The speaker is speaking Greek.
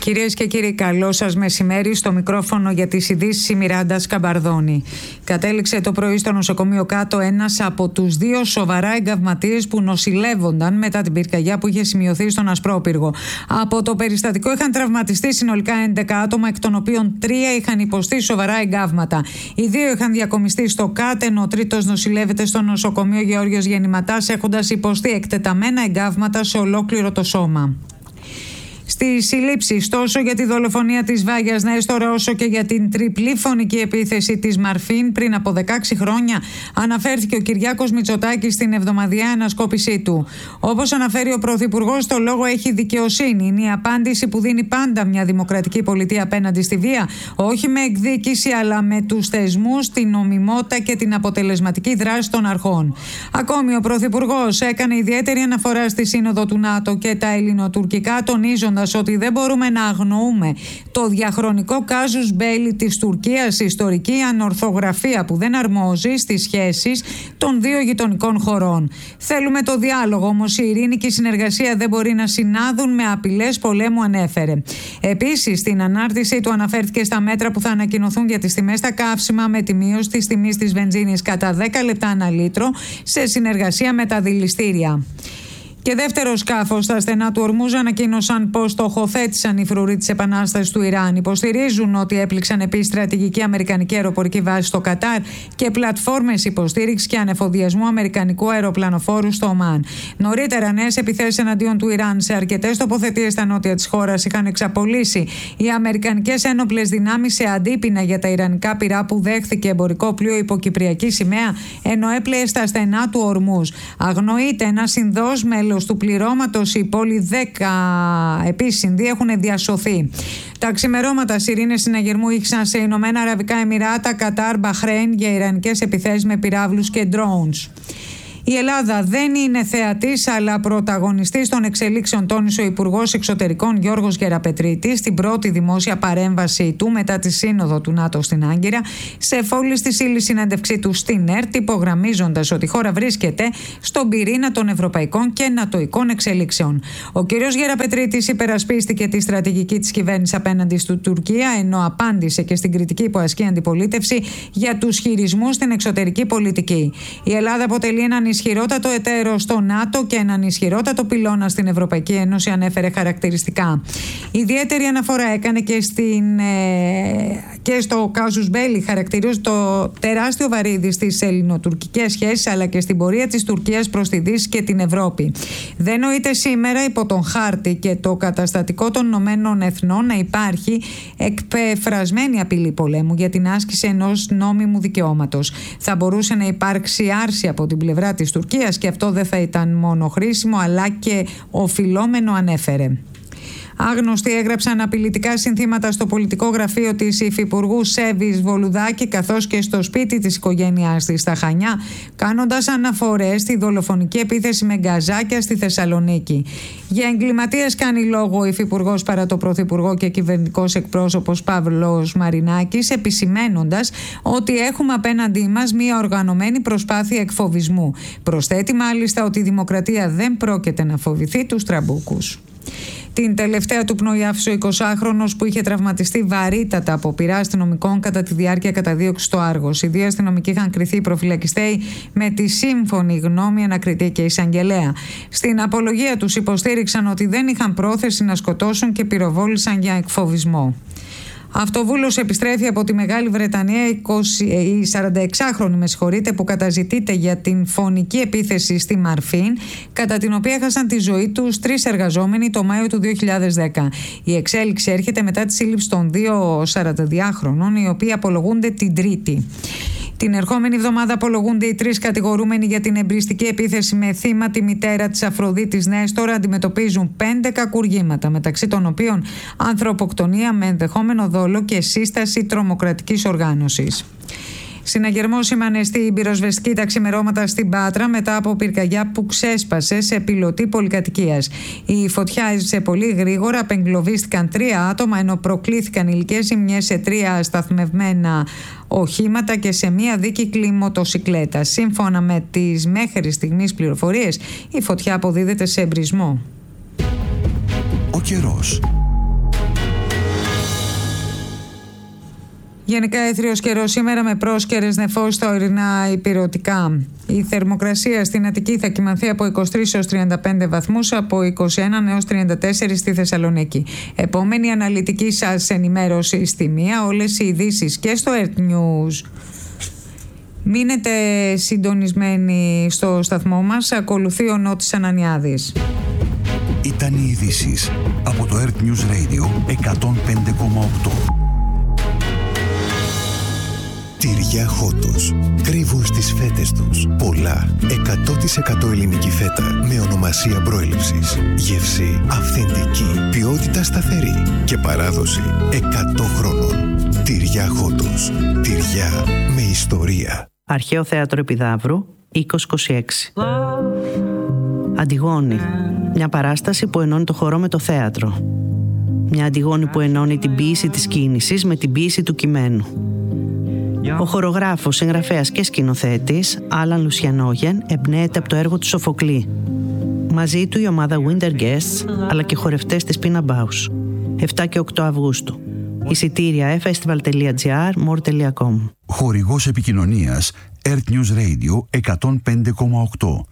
Κυρίες και κύριοι, καλό σας μεσημέρι. Στο μικρόφωνο για τις ειδήσεις η Μιράντα Σκαμπαρδόνη. Κατέληξε το πρωί στο νοσοκομείο Κάτω ένας από τους δύο σοβαρά εγκαυματίες που νοσηλεύονταν μετά την πυρκαγιά που είχε σημειωθεί στον Ασπρόπυργο. Από το περιστατικό είχαν τραυματιστεί συνολικά 11 άτομα, εκ των οποίων 3 είχαν υποστεί σοβαρά εγκαύματα. Οι 2 είχαν διακομιστεί στο ΚΑΤ, ενώ ο τρίτος νοσηλεύεται στο νοσοκομείο Γεώργιος Γεννηματάς, έχοντας υποστεί εκτεταμένα εγκαύματα σε ολόκληρο το σώμα. Στις συλλήψεις τόσο για τη δολοφονία της Βάγιας Νέστορα όσο και για την τριπλή φωνική επίθεση της Μαρφίν πριν από 16 χρόνια αναφέρθηκε ο Κυριάκος Μητσοτάκης στην εβδομαδιαία ανασκόπησή του. Όπως αναφέρει ο Πρωθυπουργός, το λόγο έχει δικαιοσύνη. Είναι η απάντηση που δίνει πάντα μια δημοκρατική πολιτεία απέναντι στη βία, όχι με εκδίκηση αλλά με τους θεσμούς, την νομιμότητα και την αποτελεσματική δράση των αρχών. Ακόμη ο Πρωθυπουργός έκανε ιδιαίτερη αναφορά στη Σύνοδο του ΝΑΤΟ και τα ελληνοτουρκικά, τονίζοντας ότι δεν μπορούμε να αγνοούμε το διαχρονικό κάζους μπέλι της Τουρκίας, ιστορική ανορθογραφία που δεν αρμόζει στις σχέσεις των δύο γειτονικών χωρών. Θέλουμε το διάλογο, όμως η ειρήνη και η συνεργασία δεν μπορεί να συνάδουν με απειλές πολέμου, ανέφερε. Επίσης, στην ανάρτησή του αναφέρθηκε στα μέτρα που θα ανακοινωθούν για τις τιμές στα καύσιμα, με τη μείωση της τιμής της βενζίνης κατά 10 λεπτά ανά λίτρο σε συνεργασία με τα δηληστήρια. Και δεύτερο σκάφος στα στενά του Ορμούζ ανακοίνωσαν πως στοχοθέτησαν οι φρουροί της Επανάστασης του Ιράν. Υποστηρίζουν ότι έπληξαν επίσης στρατηγική αμερικανική αεροπορική βάση στο Κατάρ και πλατφόρμες υποστήριξης και ανεφοδιασμού αμερικανικού αεροπλανοφόρου στο Ομάν. Νωρίτερα, νέες επιθέσεις εναντίον του Ιράν σε αρκετές τοποθετείες στα νότια της χώρας είχαν εξαπολύσει οι αμερικανικές ένοπλες δυνάμεις σε αντίπεινα για τα ιρανικά πυρά που δέχθηκε εμπορικό πλοίο υπό κυπριακή σημαία, ενώ έπλεε στα στενά του Ορμούζ. Αγνοείται ένα συνδός μέλος του πληρώματος, η πόλη 10 επίσης Ινδοί έχουν διασωθεί. Τα ξημερώματα σιρήνες συναγερμού ήχησαν σε Ηνωμένα Αραβικά Εμιράτα, Κατάρ, Μπαχρέιν για ιρανικές επιθέσεις με πυράβλους και drones. Η Ελλάδα δεν είναι θεατής αλλά πρωταγωνιστής των εξελίξεων, τόνισε ο Υπουργός Εξωτερικών Γιώργος Γεραπετρίτης στην πρώτη δημόσια παρέμβαση του μετά τη Σύνοδο του ΝΑΤΟ στην Άγκυρα, σε φόλης της ύλης συνέντευξή του στην ΕΡΤ, υπογραμμίζοντας ότι η χώρα βρίσκεται στον πυρήνα των ευρωπαϊκών και νατοικών εξελίξεων. Ο κ. Γεραπετρίτης υπερασπίστηκε τη στρατηγική της κυβέρνησης απέναντι στην Τουρκία, ενώ απάντησε και στην κριτική που ασκεί αντιπολίτευση για τους χειρισμούς στην εξωτερική πολιτική. Η Ελλάδα αποτελεί έναν ισχυρότατο εταίρο στο ΝΑΤΟ και έναν ισχυρότατο πυλώνα στην Ευρωπαϊκή Ένωση, ανέφερε χαρακτηριστικά. Ιδιαίτερη αναφορά έκανε και στο κάζους μπέλι, χαρακτηρίζει το τεράστιο βαρύδι στις ελληνοτουρκικές σχέσεις αλλά και στην πορεία της Τουρκίας προς τη Δύση και την Ευρώπη. Δεν νοείται σήμερα υπό τον χάρτη και το καταστατικό των Ηνωμένων Εθνών να υπάρχει εκπεφρασμένη απειλή πολέμου για την άσκηση ενός νόμιμου δικαιώματος. Θα μπορούσε να υπάρξει άρση από την πλευρά της Τουρκίας και αυτό δεν θα ήταν μόνο χρήσιμο αλλά και οφειλόμενο, ανέφερε. Άγνωστοι έγραψαν απειλητικά συνθήματα στο πολιτικό γραφείο της Υφυπουργού Σέβης Βολουδάκη καθώς και στο σπίτι της οικογένειάς της στα Χανιά, κάνοντας αναφορές στη δολοφονική επίθεση με γκαζάκια στη Θεσσαλονίκη. Για εγκληματίες κάνει λόγο ο Υφυπουργός παρά το Πρωθυπουργό και κυβερνητικός εκπρόσωπος Παύλος Μαρινάκης, επισημένοντας ότι έχουμε απέναντί μας μια οργανωμένη προσπάθεια εκφοβισμού. Προσθέτει μάλιστα ότι η δημοκρατία δεν πρόκειται να φοβηθεί τους τραμπούκους. Την τελευταία του πνοή άφησε ο 20χρονος που είχε τραυματιστεί βαρύτατα από πυρά αστυνομικών κατά τη διάρκεια καταδίωξης στο Άργος. Οι 2 αστυνομικοί είχαν κριθεί προφυλακιστέοι με τη σύμφωνη γνώμη ανακριτή και εισαγγελέα. Στην απολογία τους υποστήριξαν ότι δεν είχαν πρόθεση να σκοτώσουν και πυροβόλησαν για εκφοβισμό. Αυτοβούλος επιστρέφει από τη Μεγάλη Βρετανία η 46χρονη που καταζητείται για την φωνική επίθεση στη Μαρφίν, κατά την οποία έχασαν τη ζωή τους 3 εργαζόμενοι το Μάιο του 2010. Η εξέλιξη έρχεται μετά τη σύλληψη των 2 42χρονων, οι οποίοι απολογούνται την Τρίτη. Την ερχόμενη εβδομάδα απολογούνται οι 3 κατηγορούμενοι για την εμπριστική επίθεση με θύμα τη μητέρα της Αφροδίτης Νέστορα. Αντιμετωπίζουν 5 κακουργήματα, μεταξύ των οποίων ανθρωποκτονία με ενδεχόμενο δόλο και σύσταση τρομοκρατικής οργάνωσης. Συναγερμός σήμανε στην πυροσβεστική τα ξημερώματα στην Πάτρα μετά από πυρκαγιά που ξέσπασε σε πιλωτή πολυκατοικίας. Η φωτιά έζησε πολύ γρήγορα, απεγκλωβίστηκαν 3 άτομα, ενώ προκλήθηκαν υλικές ζημιές σε 3 σταθμευμένα οχήματα και σε μία δίκυκλη μοτοσικλέτα. Σύμφωνα με τις μέχρι στιγμής πληροφορίες, η φωτιά αποδίδεται σε εμπρισμό. Ο καιρός. Γενικά έθριος καιρός σήμερα με πρόσκαιρες νεφώσεις στα ορεινά ηπειρωτικά. Η θερμοκρασία στην Αττική θα κυμανθεί από 23 έως 35 βαθμούς, από 21 έως 34 στη Θεσσαλονίκη. Επόμενη αναλυτική σας ενημέρωση στη μία, όλες οι ειδήσεις και στο Earth News. Μείνετε συντονισμένοι στο σταθμό μας, ακολουθεί ο Νότης Ανανιάδης. Ήταν οι ειδήσεις από το Earth News Radio 105,8. Τυριά Χότος. Κρύβουν στις φέτες τους πολλά 100% ελληνική φέτα με ονομασία προέλευσης. Γεύση αυθεντική, ποιότητα σταθερή και παράδοση 100 χρόνων. Τυριά Χότος. Τυριά με ιστορία. Αρχαίο Θέατρο Επιδαύρου, 2026. Αντιγόνη. Μια παράσταση που ενώνει το χορό με το θέατρο. Μια Αντιγόνη που ενώνει την ποίηση της κίνησης με την ποίηση του κειμένου. Ο χορογράφος, συγγραφέας και σκηνοθέτης Άλαν Λουσιανόγεν εμπνέεται από το έργο του Σοφοκλή. Μαζί του η ομάδα Winter Guests αλλά και χορευτές της Pina Bausch. 7 και 8 Αυγούστου. Εισιτήρια festival.gr, more.com. Χορηγός επικοινωνίας Earth News Radio 105,8.